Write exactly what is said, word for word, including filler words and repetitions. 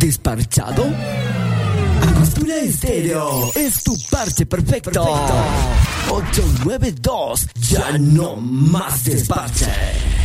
¿Desparchado? Angostura Estéreo es tu parche perfecto. perfecto. ocho nueve dos, ya no más desparche.